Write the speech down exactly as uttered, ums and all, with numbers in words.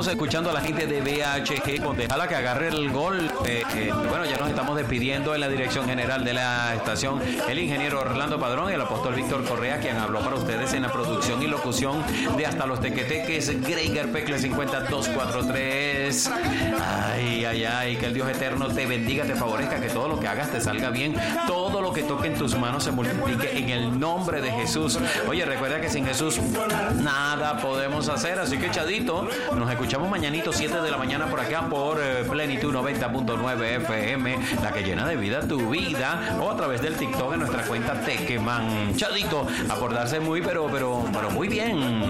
estamos escuchando a la gente de B H G con Déjala que agarre el gol. Eh, eh, bueno, ya nos estamos despidiendo en la dirección general de la estación. El ingeniero Orlando Padrón y el apóstol Víctor Correa, quien habló para ustedes en la producción y locución de Hasta los Tequeteques, Greiger Pecle cincuenta dos cuarenta y tres. Ay, ay, ay, que el Dios eterno te bendiga, te favorezca, que todo lo que hagas te salga bien, todo lo que toque en tus manos se multiplique en el nombre de Jesús. Oye, recuerda que sin Jesús nada podemos hacer, así que echadito, nos escuchamos mañanito siete de la mañana por acá por eh, Plenitud noventa punto nueve F M, la que llena de vida tu vida, o a través del TikTok en nuestra cuenta Tequeman. Chadito, a portarse muy pero pero pero muy bien.